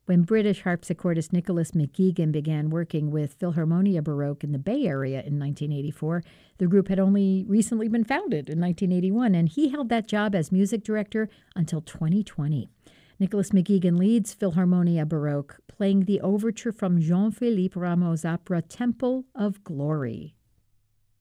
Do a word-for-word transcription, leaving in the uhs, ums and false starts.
When British harpsichordist Nicholas McGeegan began working with Philharmonia Baroque in the Bay Area in nineteen eighty-four, the group had only recently been founded in nineteen eighty-one, and he held that job as music director until twenty twenty. Nicholas McGeegan leads Philharmonia Baroque, playing the overture from Jean-Philippe Rameau's opera Temple of Glory.